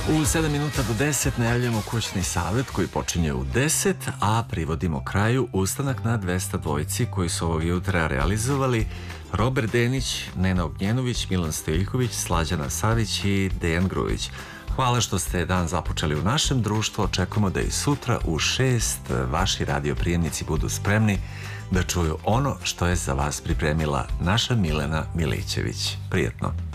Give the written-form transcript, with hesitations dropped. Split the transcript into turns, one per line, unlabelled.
U 7 minuta do 10 najavljamo kućni savjet koji počinje u 10, a privodimo kraju ustanak na 200 dvojci koji su ovog jutra realizovali Robert Denić, Nena Ognjenović, Milan Stojiljković, Slađana Savić i Dejan Grujić. Hvala što ste dan započeli u našem društvu. Očekujemo da i sutra u 6 vaši radioprijemnici budu spremni da čuju ono što je za vas pripremila naša Milena Milićević. Prijetno!